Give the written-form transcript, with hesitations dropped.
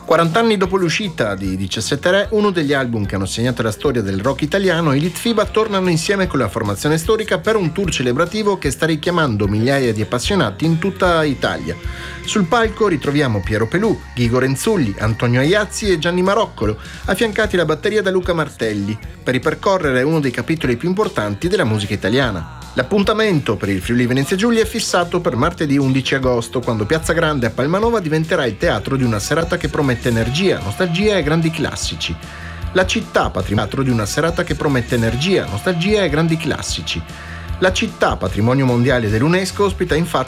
40 anni dopo l'uscita di 17 Re, uno degli album che hanno segnato la storia del rock italiano, i Litfiba tornano insieme con la formazione storica per un tour celebrativo che sta richiamando migliaia di appassionati in tutta Italia. Sul palco ritroviamo Piero Pelù, Ghigo Renzulli, Antonio Aiazzi e Gianni Maroccolo, affiancati alla batteria da Luca Martelli, per ripercorrere uno dei capitoli più importanti della musica italiana. L'appuntamento per il Friuli Venezia Giulia è fissato per martedì 11 agosto, quando Piazza Grande a Palmanova diventerà il teatro di una serata che promette energia, nostalgia e grandi classici. La città patrimonio di una serata che promette energia, nostalgia e grandi classici. La città, patrimonio mondiale dell'UNESCO, ospita infatti